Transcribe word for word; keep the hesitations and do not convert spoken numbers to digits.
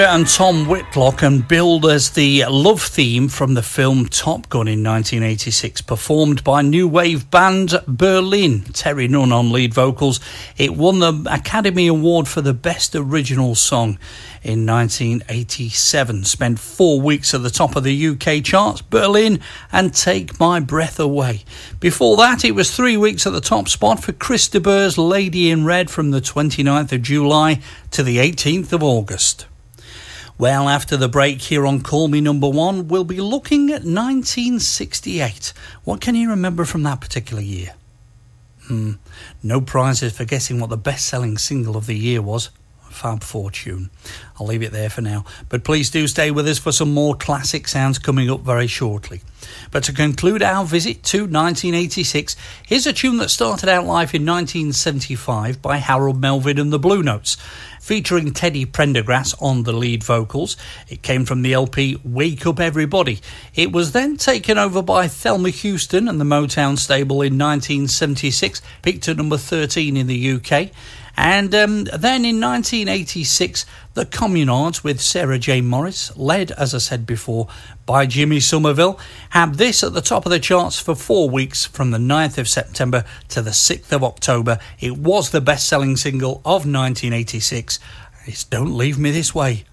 And Tom Whitlock, and billed as the love theme from the film Top Gun in nineteen eighty-six, performed by new wave band Berlin. Terry Nunn on lead vocals. It won the Academy Award for the Best Original Song in nineteen eighty-seven. Spent four weeks at the top of the U K charts, Berlin and Take My Breath Away. Before that, it was three weeks at the top spot for Chris de Burgh's Lady in Red from the twenty-ninth of July to the eighteenth of August. Well, after the break here on Call Me Number One, we'll be looking at nineteen sixty-eight. What can you remember from that particular year? Hmm, no prizes for guessing what the best-selling single of the year was. Fab Fortune. I'll leave it there for now. But please do stay with us for some more classic sounds coming up very shortly. But to conclude our visit to nineteen eighty-six, here's a tune that started out live in nineteen seventy-five by Harold Melvin and the Blue Notes, featuring Teddy Prendergrass on the lead vocals. It came from the L P Wake Up Everybody. It was then taken over by Thelma Houston and the Motown stable in nineteen seventy-six, peaked at number thirteen in the U K. And um, then in nineteen eighty-six, the Communards with Sarah Jane Morris, led, as I said before, by Jimmy Somerville, had this at the top of the charts for four weeks from the ninth of September to the sixth of October. It was the best-selling single of nineteen eighty-six. It's Don't Leave Me This Way.